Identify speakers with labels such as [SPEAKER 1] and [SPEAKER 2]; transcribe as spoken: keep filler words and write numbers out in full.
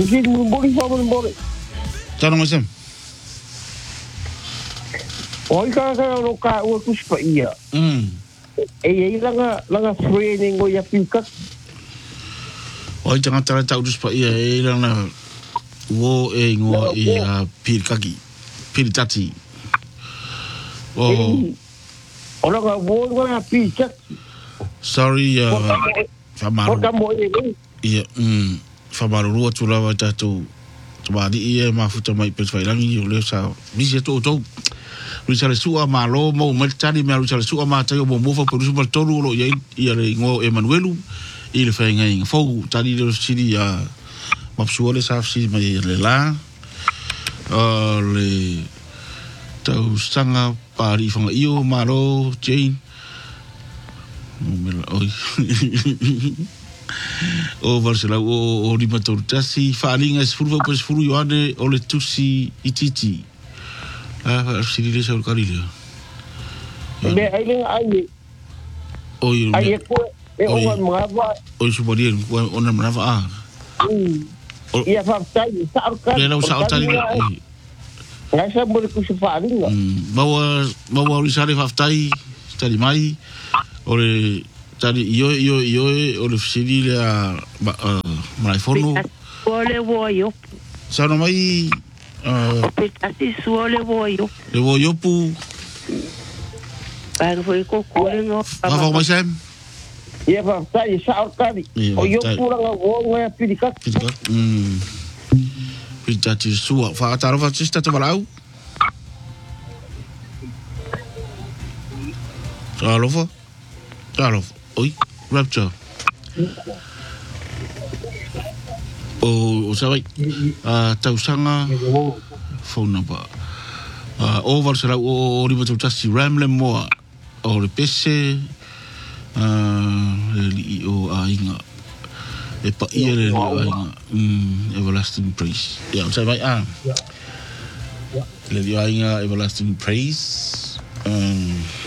[SPEAKER 1] Kasi boleh sama boleh.
[SPEAKER 2] Tano macam.
[SPEAKER 1] Oh, ika ka no ka o ku spa ia.
[SPEAKER 2] Hmm.
[SPEAKER 1] Eh, ia langa langa training go ya pika.
[SPEAKER 2] Oh, jangan cara cau dus pa ia ilang na wo e ngo ia pir kaki. Pir tati. Oh.
[SPEAKER 1] Ora ka wo nga pika.
[SPEAKER 2] Sorry ya. Famaru.
[SPEAKER 1] Ora mo ini.
[SPEAKER 2] Iya, hmm. Famaru tu lawa tatu. Tubadi ia mafuta mai pe fai langi o le sa. Bisi to to. Risale sua malo mo mertani me risale sua ma tayo mo mo fa por super tolu lo ia ia le ngo Emanuelu. Il fa ngai fo tani le sidi ya. Mapsuole sa si mai le la. Uh, le tau sanga pari fanga io malo Jane. Mela oi. O varsela o o di matortasi falinga sfuru pa sfuru yoane o le tusi ititi. Ah, sidi le sa kalile.
[SPEAKER 1] Be ai le ai.
[SPEAKER 2] Oi.
[SPEAKER 1] Ai ko e o ngava.
[SPEAKER 2] Oi subodien ko ona mrava ah.
[SPEAKER 1] Ia fa tai sa ka.
[SPEAKER 2] Le no sa tali.
[SPEAKER 1] Ngai sa mo ku se falinga.
[SPEAKER 2] Bawa bawa risale fa tai tali mai. Ore tadi io io io ore sidi le mai forno
[SPEAKER 3] ole voyo
[SPEAKER 2] sono mai
[SPEAKER 3] petati suole voyo
[SPEAKER 2] le voyo pu
[SPEAKER 3] para foi ko kulengo
[SPEAKER 2] fa fa mai sem
[SPEAKER 1] ia fa tai sa kali o yo pura nga wo nga pidika
[SPEAKER 2] pidika mm petati sua fa taro fa sta to balau Alofa Alofa oi rapture o o sabai a tausanga phone number a over sera o riba tu tasi ramle mo o le pese a le o a inga e pa ia le o inga mm everlasting praise ya sabai a le o inga everlasting praise um